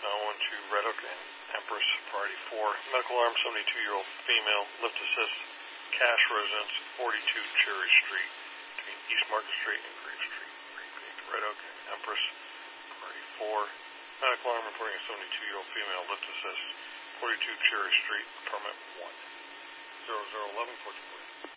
now on to Red Oak and Empress, priority 4. Medical alarm, 72-year-old female, lift assist, cash residence, 42 Cherry Street, between East Market Street and Grave Street. Repeat, Red Oak and Empress, priority 4. Medical alarm reporting a 72-year-old female, lift assist, 42 Cherry Street, apartment 1. 0011, 14.